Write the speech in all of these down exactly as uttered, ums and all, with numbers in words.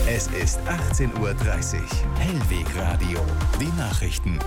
Es ist achtzehn Uhr dreißig. Hellweg Radio. Die Nachrichten.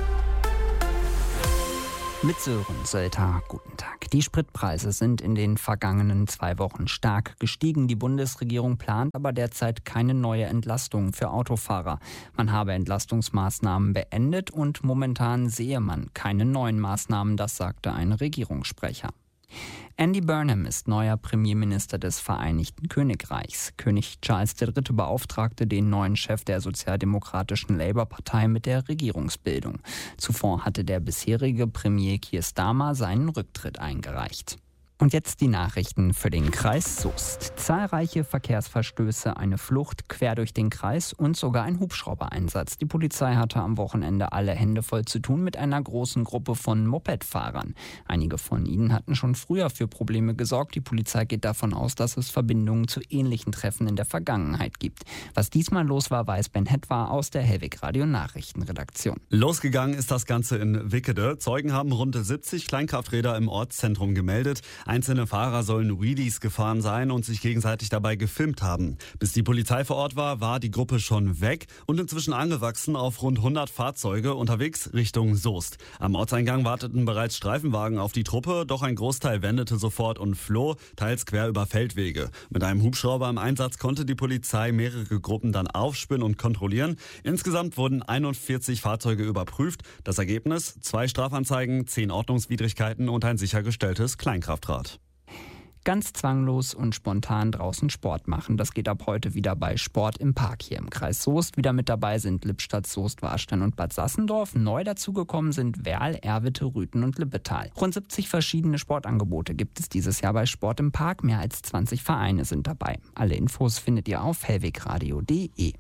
Mit Sören Sölter, guten Tag. Die Spritpreise sind in den vergangenen zwei Wochen stark gestiegen. Die Bundesregierung plant aber derzeit keine neue Entlastung für Autofahrer. Man habe Entlastungsmaßnahmen beendet und momentan sehe man keine neuen Maßnahmen, das sagte ein Regierungssprecher. Andy Burnham ist neuer Premierminister des Vereinigten Königreichs. König Charles der Dritte beauftragte den neuen Chef der sozialdemokratischen Labour-Partei mit der Regierungsbildung. Zuvor hatte der bisherige Premier Keir Starmer seinen Rücktritt eingereicht. Und jetzt die Nachrichten für den Kreis Soest. Zahlreiche Verkehrsverstöße, eine Flucht quer durch den Kreis und sogar ein Hubschraubereinsatz. Die Polizei hatte am Wochenende alle Hände voll zu tun mit einer großen Gruppe von Mopedfahrern. Einige von ihnen hatten schon früher für Probleme gesorgt. Die Polizei geht davon aus, dass es Verbindungen zu ähnlichen Treffen in der Vergangenheit gibt. Was diesmal los war, weiß Ben Hetwa aus der Hellweg Radio Nachrichtenredaktion. Losgegangen ist das Ganze in Wickede. Zeugen haben rund siebzig Kleinkrafträder im Ortszentrum gemeldet. Einzelne Fahrer sollen Wheelies gefahren sein und sich gegenseitig dabei gefilmt haben. Bis die Polizei vor Ort war, war die Gruppe schon weg und inzwischen angewachsen auf rund hundert Fahrzeuge unterwegs Richtung Soest. Am Ortseingang warteten bereits Streifenwagen auf die Truppe, doch ein Großteil wendete sofort und floh, teils quer über Feldwege. Mit einem Hubschrauber im Einsatz konnte die Polizei mehrere Gruppen dann aufspüren und kontrollieren. Insgesamt wurden einundvierzig Fahrzeuge überprüft. Das Ergebnis: zwei Strafanzeigen, zehn Ordnungswidrigkeiten und ein sichergestelltes Kleinkraftrad. Ganz zwanglos und spontan draußen Sport machen. Das geht ab heute wieder bei Sport im Park hier im Kreis Soest. Wieder mit dabei sind Lippstadt, Soest, Warstein und Bad Sassendorf. Neu dazugekommen sind Werl, Erwitte, Rüthen und Lippetal. Rund siebzig verschiedene Sportangebote gibt es dieses Jahr bei Sport im Park. Mehr als zwanzig Vereine sind dabei. Alle Infos findet ihr auf hellwegradio punkt de.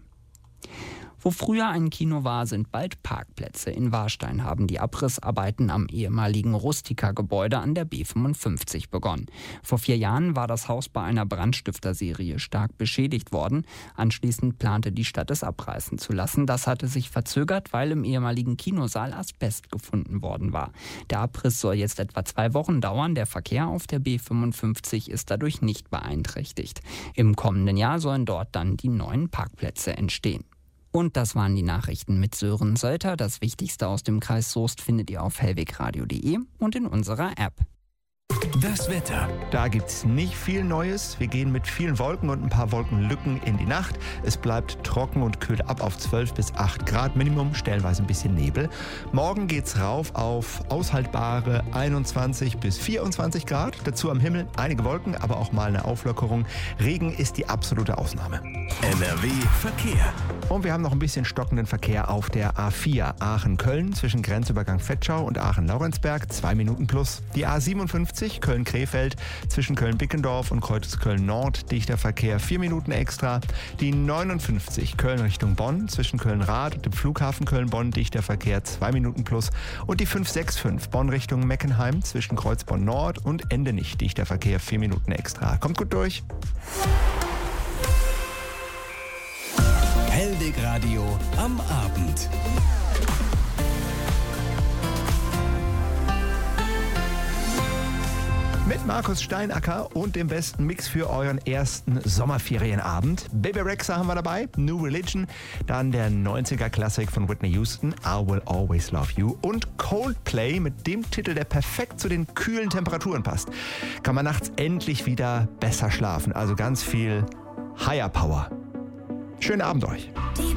Wo früher ein Kino war, sind bald Parkplätze. In Warstein haben die Abrissarbeiten am ehemaligen Rustica-Gebäude an der B fünfundfünfzig begonnen. Vor vier Jahren war das Haus bei einer Brandstifterserie stark beschädigt worden. Anschließend plante die Stadt, es abreißen zu lassen. Das hatte sich verzögert, weil im ehemaligen Kinosaal Asbest gefunden worden war. Der Abriss soll jetzt etwa zwei Wochen dauern. Der Verkehr auf der B fünfundfünfzig ist dadurch nicht beeinträchtigt. Im kommenden Jahr sollen dort dann die neuen Parkplätze entstehen. Und das waren die Nachrichten mit Sören Sölter. Das Wichtigste aus dem Kreis Soest findet ihr auf hellwegradio punkt de und in unserer App. Das Wetter. Da gibt's nicht viel Neues. Wir gehen mit vielen Wolken und ein paar Wolkenlücken in die Nacht. Es bleibt trocken und kühlt ab auf zwölf bis acht Grad Minimum, stellenweise ein bisschen Nebel. Morgen geht's rauf auf aushaltbare einundzwanzig bis vierundzwanzig Grad. Dazu am Himmel einige Wolken, aber auch mal eine Auflockerung. Regen ist die absolute Ausnahme. N R W Verkehr. Und wir haben noch ein bisschen stockenden Verkehr auf der A vier Aachen-Köln zwischen Grenzübergang Vetschau und Aachen-Laurenzberg, zwei Minuten plus. Die A siebenundfünfzig Köln-Krefeld zwischen Köln-Bickendorf und Kreuzköln-Nord, dichter Verkehr, vier Minuten extra. Die neunundfünfzig Köln Richtung Bonn zwischen Köln-Rath und dem Flughafen Köln-Bonn, dichter Verkehr, zwei Minuten plus. Und die fünf sechs fünf Bonn Richtung Meckenheim zwischen Kreuzbonn-Nord und Endenich, dichter Verkehr, vier Minuten extra. Kommt gut durch. Hellweg Radio am Abend. Mit Markus Steinacker und dem besten Mix für euren ersten Sommerferienabend. Bebe Rexha haben wir dabei, New Religion, dann der neunziger-Klassik von Whitney Houston, I Will Always Love You und Coldplay mit dem Titel, der perfekt zu den kühlen Temperaturen passt. Kann man nachts endlich wieder besser schlafen, also ganz viel Higher Power. Schönen Abend euch.